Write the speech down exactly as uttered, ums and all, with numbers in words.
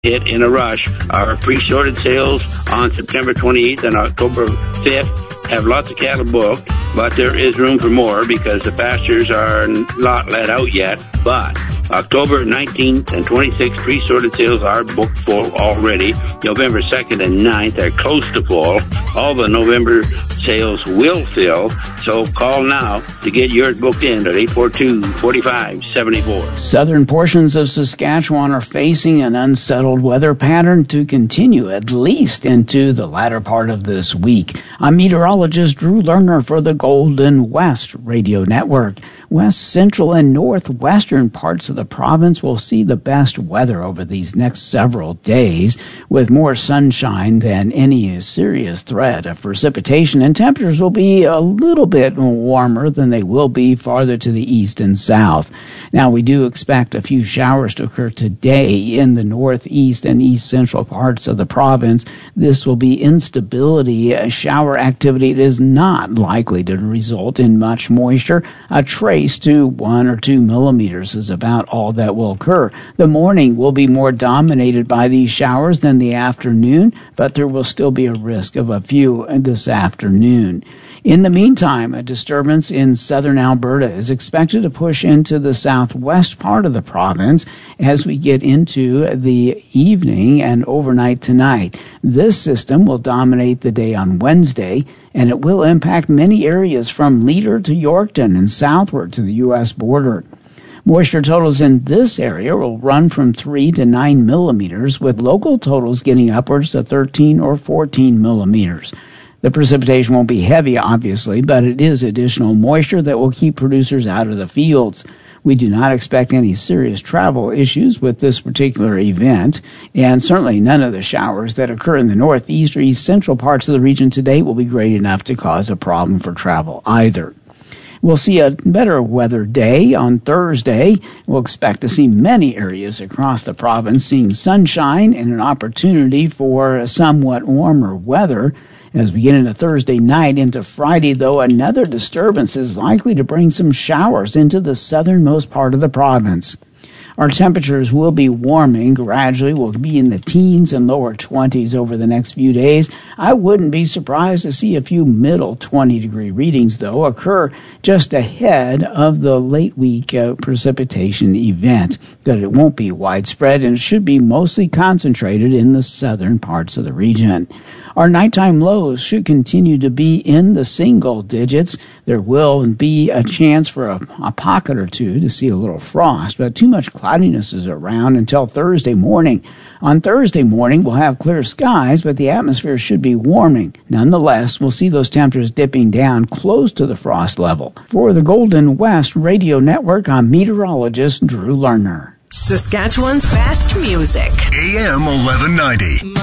hit in a rush. Our pre-sorted sales on September twenty-eighth and October fifth have lots of cattle booked, but there is room for more because the pastures are not let out yet. But October nineteenth and twenty-sixth pre-sorted sales are booked full already. November second and ninth are close to full. All the November sales will fill, so call now to get yours booked in at eight four two, four five seven four. Southern portions of Saskatchewan are facing an unsettled weather pattern to continue at least into the latter part of this week. I'm meteorologist Drew Lerner for the Golden West Radio Network. West, central, and northwestern parts of the province will see the best weather over these next several days, with more sunshine than any serious threat of precipitation, and temperatures will be a little bit warmer than they will be farther to the east and south. Now, we do expect a few showers to occur today in the northeast and east central parts of the province. This will be instability. Shower activity is not likely to result in much moisture. A trace to one or two millimeters is about all that will occur. The morning will be more dominated by these showers than the afternoon, but there will still be a risk of a few this afternoon. In the meantime, a disturbance in southern Alberta is expected to push into the southwest part of the province as we get into the evening and overnight tonight. This system will dominate the day on Wednesday, and it will impact many areas from Leader to Yorkton and southward to the U S border. Moisture totals in this area will run from three to nine millimeters, with local totals getting upwards to thirteen or fourteen millimeters. The precipitation won't be heavy, obviously, but it is additional moisture that will keep producers out of the fields. We do not expect any serious travel issues with this particular event, and certainly none of the showers that occur in the northeast or east central parts of the region today will be great enough to cause a problem for travel either. We'll see a better weather day on Thursday. We'll expect to see many areas across the province seeing sunshine and an opportunity for somewhat warmer weather. As we get into Thursday night into Friday, though, another disturbance is likely to bring some showers into the southernmost part of the province. Our temperatures will be warming gradually. We'll be in the teens and lower twenties over the next few days. I wouldn't be surprised to see a few middle twenty-degree readings, though, occur just ahead of the late week uh, precipitation event. But it won't be widespread, and it should be mostly concentrated in the southern parts of the region. Our nighttime lows should continue to be in the single digits. There will be a chance for a, a pocket or two to see a little frost, but too much cloudiness is around until Thursday morning. On Thursday morning, we'll have clear skies, but the atmosphere should be warming. Nonetheless, we'll see those temperatures dipping down close to the frost level. For the Golden West Radio Network, I'm meteorologist Drew Lerner. Saskatchewan's best music. A M eleven ninety.